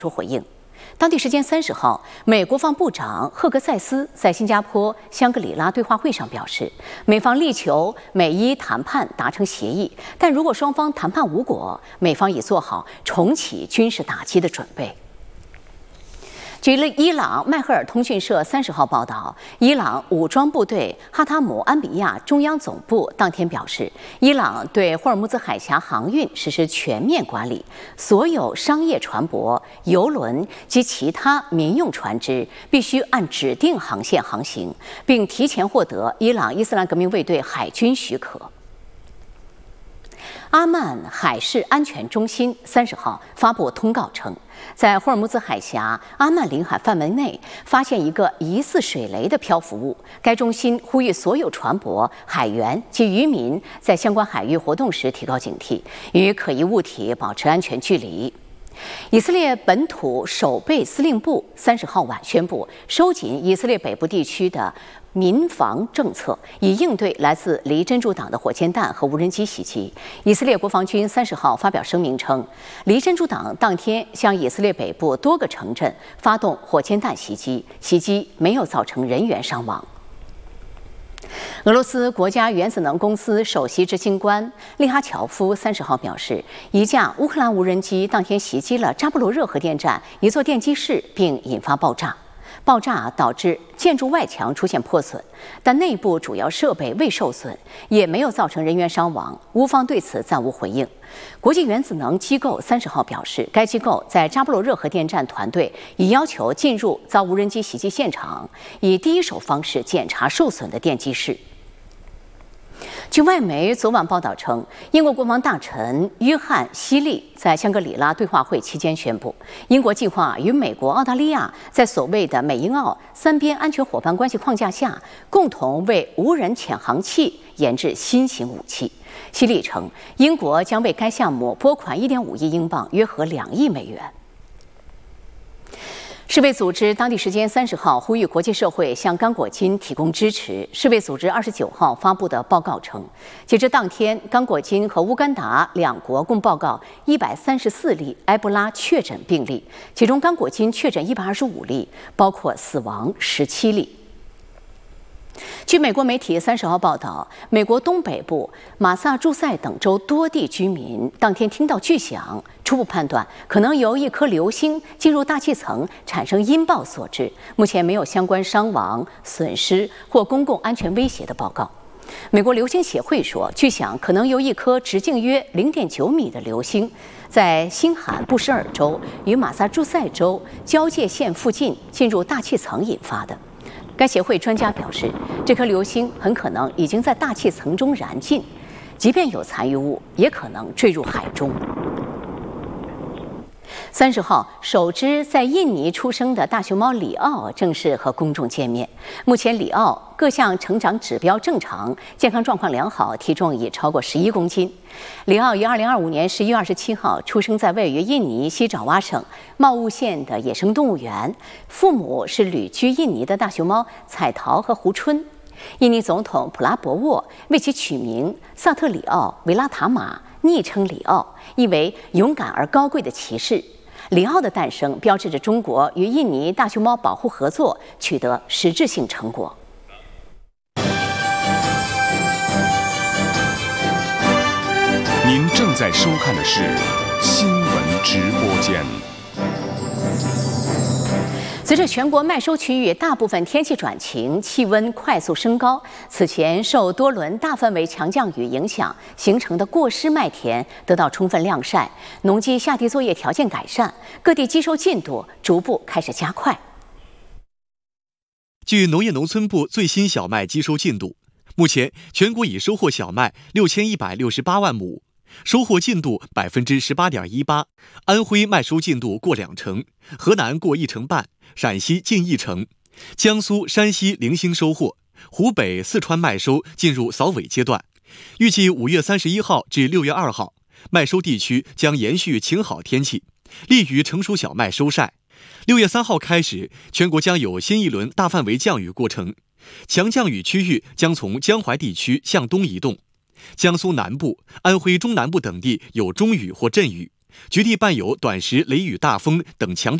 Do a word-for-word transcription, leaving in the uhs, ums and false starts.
出回应。当地时间三十号，美国防部长赫格塞斯在新加坡香格里拉对话会上表示，美方力求美伊谈判达成协议，但如果双方谈判无果，美方已做好重启军事打击的准备。据伊朗迈赫尔通讯社三十号报道，伊朗武装部队哈塔姆安比亚中央总部当天表示，伊朗对霍尔木兹海峡航运实施全面管理，所有商业船舶、油轮及其他民用船只必须按指定航线航行，并提前获得伊朗伊斯兰革命卫队海军许可。阿曼海事安全中心三十号发布通告称，在霍尔木兹海峡阿曼领海范围内发现一个疑似水雷的漂浮物。该中心呼吁所有船舶、海员及渔民在相关海域活动时提高警惕，与可疑物体保持安全距离。以色列本土守备司令部三十号晚宣布，收紧以色列北部地区的民防政策，以应对来自离真主党的火箭弹和无人机袭击。以色列国防军三十号发表声明称，离真主党当天向以色列北部多个城镇发动火箭弹袭击，袭击没有造成人员伤亡。俄罗斯国家原子能公司首席执行官利哈乔夫三十号表示，一架乌克兰无人机当天袭击了扎波罗热核电站一座电机室，并引发爆炸。爆炸导致建筑外墙出现破损，但内部主要设备未受损，也没有造成人员伤亡。乌方对此暂无回应。国际原子能机构三十号表示，该机构在扎波罗热核电站团队已要求进入遭无人机袭击现场，以第一手方式检查受损的电机室。据外媒昨晚报道称，英国国防大臣约翰·希利在香格里拉对话会期间宣布，英国计划与美国、澳大利亚在所谓的美英澳三边安全伙伴关系框架下，共同为无人潜航器研制新型武器。希利称，英国将为该项目拨款 一点五亿英镑，约合两亿美元。世卫组织当地时间三十号呼吁国际社会向刚果金提供支持。世卫组织二十九号发布的报告称，截至当天，刚果金和乌干达两国共报告一百三十四例埃博拉确诊病例，其中刚果金确诊一百二十五例，包括死亡十七例。据美国媒体三十号报道，美国东北部马萨诸塞等州多地居民当天听到巨响，初步判断可能由一颗流星进入大气层产生音爆所致，目前没有相关伤亡、损失或公共安全威胁的报告。美国流星协会说，巨响可能由一颗直径约 零点九米的流星在新罕布什尔州与马萨诸塞州交界线附近进入大气层引发的。该协会专家表示，这颗流星很可能已经在大气层中燃尽，即便有残余物，也可能坠入海中。三十号，首只在印尼出生的大熊猫里奥正式和公众见面。目前，里奥各项成长指标正常，健康状况良好，体重已超过十一公斤。里奥于二零二五年十一月二十七号出生在位于印尼西爪哇省茂物县的野生动物园，父母是旅居印尼的大熊猫彩桃和胡春。印尼总统普拉博沃为其取名萨特里奥·维拉塔马，昵称里奥，意为勇敢而高贵的骑士。里奥的诞生标志着中国与印尼大熊猫保护合作取得实质性成果。 您正在收看的是新闻直播间。 随着全国麦收区域大部分天气转晴，气温快速升高，此前受多轮大范围强降雨影响形成的过湿麦田得到充分晾晒，农机下地作业条件改善，各地机收进度逐步开始加快。 据农业农村部最新小麦机收进度，目前全国已收获小麦六千一百六十八万亩，收获进度百分之十八点一八，安徽麦收进度过两成，河南过一成半，陕西近一成，江苏、山西零星收获，湖北、四川麦收进入扫尾阶段。预计五月三十一号至六月二号，麦收地区将延续晴好天气，利于成熟小麦收晒。六月三号开始，全国将有新一轮大范围降雨过程，强降雨区域将从江淮地区向东移动。江苏南部、安徽中南部等地有中雨或阵雨， 局地伴有短时雷雨大风等强